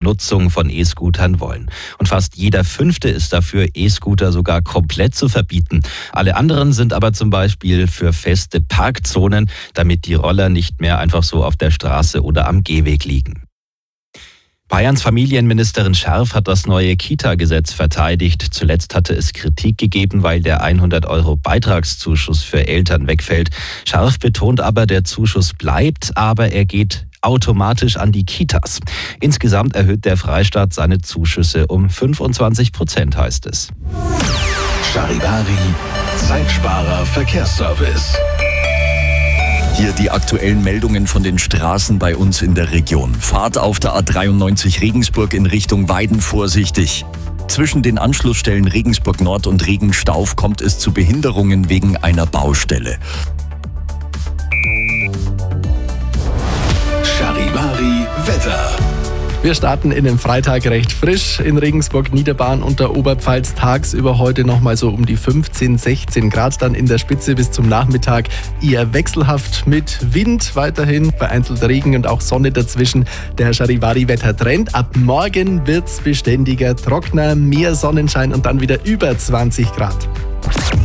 Nutzung von E-Scootern wollen. Und fast jeder Fünfte ist dafür, E-Scooter sogar komplett zu verbieten. Alle anderen sind aber zum Beispiel für feste Parkzonen, damit die Roller nicht mehr einfach so auf der Straße oder am Gehweg liegen. Bayerns Familienministerin Scherf hat das neue Kita-Gesetz verteidigt. Zuletzt hatte es Kritik gegeben, weil der 100 € Beitragszuschuss für Eltern wegfällt. Scherf betont aber, der Zuschuss bleibt, aber er geht automatisch an die Kitas. Insgesamt erhöht der Freistaat seine Zuschüsse um 25%, heißt es. Charivari, Zeitsparer Verkehrsservice. Hier die aktuellen Meldungen von den Straßen bei uns in der Region. Fahrt auf der A93 Regensburg in Richtung Weiden vorsichtig. Zwischen den Anschlussstellen Regensburg Nord und Regenstauf kommt es zu Behinderungen wegen einer Baustelle. Charivari Wetter. Wir starten in den Freitag recht frisch. In Regensburg, Niederbayern und der Oberpfalz tagsüber heute nochmal so um die 15, 16 Grad. Dann in der Spitze bis zum Nachmittag eher wechselhaft mit Wind weiterhin, vereinzelt Regen und auch Sonne dazwischen. Der Charivari-Wettertrend. Ab morgen wird's beständiger, trockener, mehr Sonnenschein und dann wieder über 20 Grad.